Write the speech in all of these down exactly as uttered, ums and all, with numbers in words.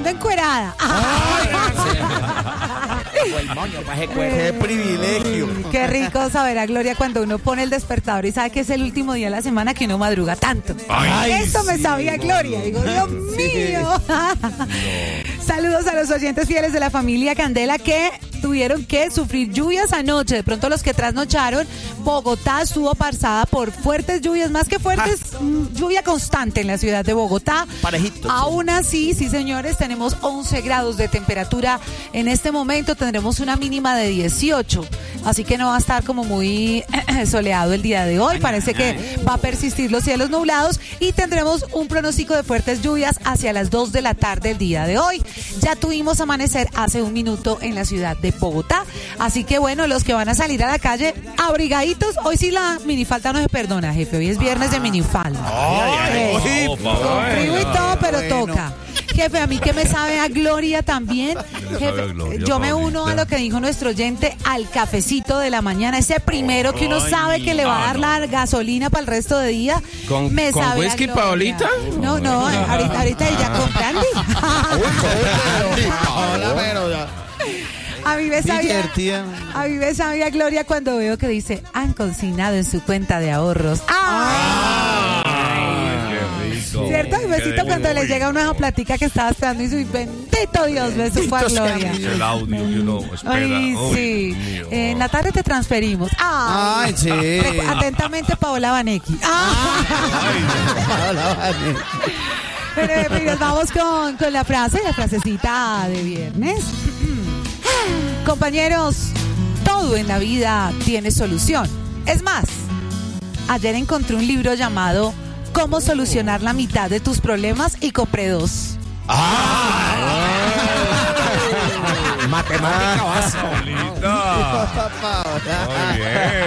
ando encuerada. ¡Qué privilegio! Qué rico saber a Gloria cuando uno pone el despertador y sabe que es el último día de la semana que uno madruga tanto. Ay, Eso me sí, sabía Gloria. Digo, Dios mío. Saludos a los oyentes fieles de la familia Candela que tuvieron que sufrir lluvias anoche. De pronto los que trasnocharon, Bogotá estuvo pasada por fuertes lluvias, más que fuertes, ah. lluvia constante en la ciudad de Bogotá. Parejito. Aún así, sí señores, tenemos once grados de temperatura en este momento, tendremos una mínima de dieciocho, así que no va a estar como muy soleado el día de hoy, parece que va a persistir los cielos nublados y tendremos un pronóstico de fuertes lluvias hacia las dos de la tarde el día de hoy. Ya tuvimos amanecer hace un minuto en la ciudad de Bogotá, así que bueno, los que van a salir a la calle abrigaditos, hoy sí la minifalda no se perdona, jefe, hoy es viernes de minifalda. Ay, eh, oh, con frío y todo, pero bueno. toca. Jefe, a mí que me sabe a Gloria también. Jefe, Gloria, yo me Paulita. uno a lo que dijo nuestro oyente, al cafecito de la mañana, ese primero que uno Ay, sabe que le va a dar ah, la no. gasolina para el resto de día. ¿Con- me con sabe a whisky, Gloria. Paolita? No, no, ahorita, ahorita ella con brandy. Hola, pero ya. A mí me sabía, Divertida. a mí me sabía Gloria cuando veo que dice, han consignado en su cuenta de ahorros. ¡Ah! Qué rico. ¿Cierto? Y besito cuando le llega una platica que estaba esperando y dice, bendito Dios, beso fue a Gloria. El audio que uno espera. Ay, Uy, sí. Dios mío. Eh, en la tarde te transferimos. Ay, Ay, sí. Recu- Atentamente, Paola Banecki. Pero, pero nos vamos con, con la frase, la frasecita de viernes. Compañeros, todo en la vida tiene solución. Es más, ayer encontré un libro llamado Cómo solucionar la mitad de tus problemas y compré dos. Matemática básica. Paulita. Muy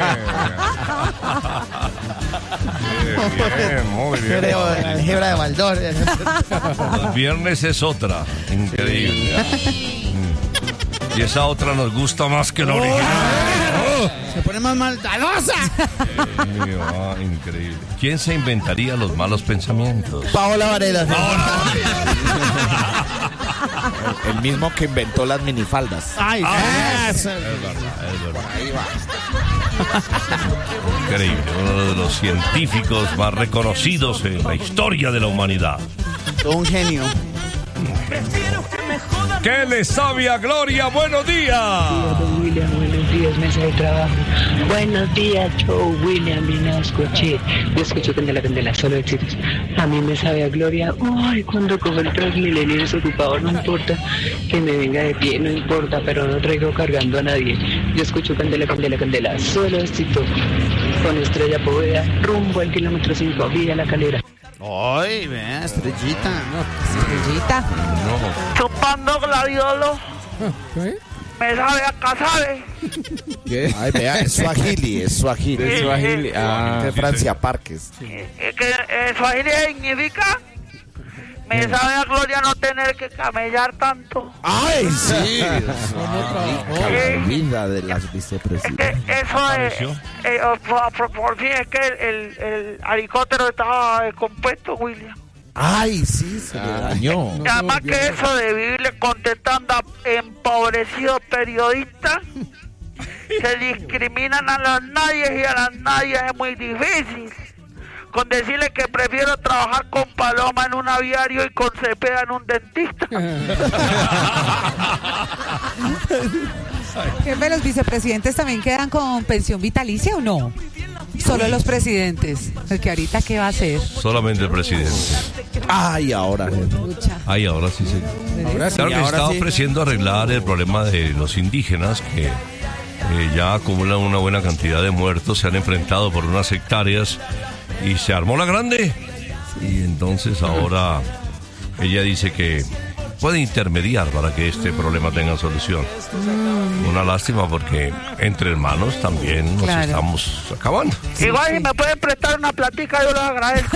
bien. Muy bien, muy bien. Creo, Paulita. álgebra de Baldor. Los viernes es otra. Increíble. Y esa otra nos gusta más que la original. Se pone más maldadosa. Dios mío, ah, increíble. ¿Quién se inventaría los malos pensamientos? Paola Varela. El mismo que inventó las minifaldas. Ay, Ah, eso. Es verdad, es verdad. Ahí va. Increíble, uno de los científicos más reconocidos en la historia de la humanidad. Todo un genio. ¿Qué le sabe a Gloria? ¡Buenos días! Don William, buenos días, mesa de trabajo. Buenos días, show, William, vine a escuché. Yo escucho Candela, Candela, solo éxitos. A mí me sabe a Gloria. Ay, cuando cojo el Transmilenio desocupado, no importa que me venga de pie, no importa, pero no traigo cargando a nadie. Yo escucho Candela, Candela, Candela, solo éxito. Con Estrella Poveda, rumbo al kilómetro cinco, vía La Calera. Ay, vea, estrellita. Estrellita. Chupando gladiolo. Me sabe a casabe. ¿Qué? Ay, vea, es Swahili, es Swahili. De Swahili. Ah, De Francia Parques. Eh, que eh, Swahili significa me sabe a gloria no tener que camellar tanto. Ay, sí. Eh, La vida de las Es que vicepresidentas. eso es. Eh, por, por- por fin es que el, el, el helicóptero estaba descompuesto, William. Ay, sí, se le dañó. Y además que eso de vivirle contestando a empobrecidos periodistas, se discriminan a las nadies y a las nadies es muy difícil. Con decirle que prefiero trabajar con Paloma en un aviario y con Cepeda en un dentista. Jefe, ¿los vicepresidentes también quedan con pensión vitalicia o no? Solo los presidentes. Porque ahorita, ¿qué va a hacer? Solamente el presidente. Ay, ahora, jefe. Pucha. Ay, ahora sí se... Ahora sí, Claro que ahora está sí. ofreciendo arreglar el problema de los indígenas que eh, ya acumulan una buena cantidad de muertos, se han enfrentado por unas hectáreas y se armó la grande. Y entonces ahora ella dice que puede intermediar para que este problema tenga solución. Una lástima porque entre hermanos también nos Claro. estamos acabando. Igual si me pueden prestar una platica, yo les agradezco.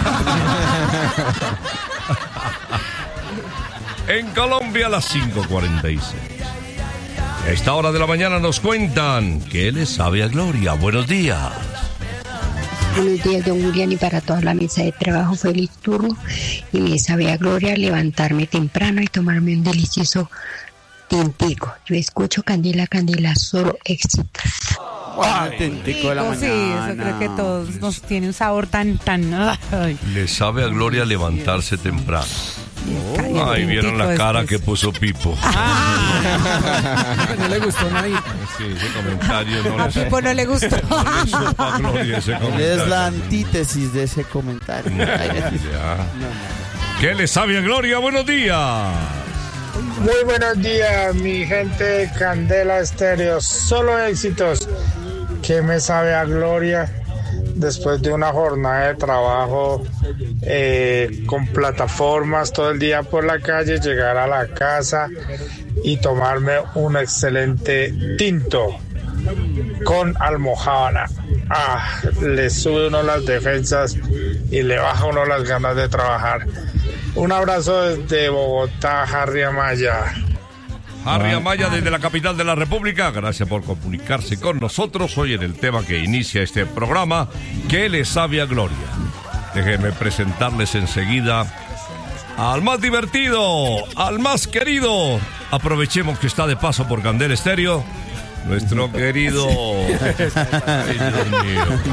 En Colombia a las cinco cuarenta y seis. A esta hora de la mañana nos cuentan que les sabe a Gloria. Buenos días. Buenos días, don William, y para toda la mesa de trabajo, feliz turno. Y me sabe a gloria levantarme temprano y tomarme un delicioso tintico. Yo escucho Candela, Candela, solo éxitos. Ay, tintico de la Rico, sí, mañana. eso creo que todos nos tiene un sabor tan, tan... Ay, Le sabe a gloria levantarse temprano. caliente, Ay, vieron la tintico cara que después. puso Pipo. No le gustó nadie. Sí, ese comentario no A le Pipo no le gustó. no le supo a gloria ese Él comentario. es la antítesis de ese comentario. Ay, Ya. ¿Qué le sabe a gloria? Buenos días. Muy buenos días, mi gente de Candela Estéreo. Solo éxitos. Que me sabe a gloria después de una jornada de trabajo eh, con plataformas todo el día por la calle, llegar a la casa y tomarme un excelente tinto con almojábana. Ah, le sube uno las defensas y le baja uno las ganas de trabajar. Un abrazo desde Bogotá, Harry Amaya. Harry Amaya desde la capital de la República, gracias por comunicarse con nosotros hoy en el tema que inicia este programa, ¿qué le sabe a gloria? Déjenme presentarles enseguida al más divertido, al más querido. Aprovechemos que está de paso por Candela Estéreo, nuestro querido... Ay, Dios mío.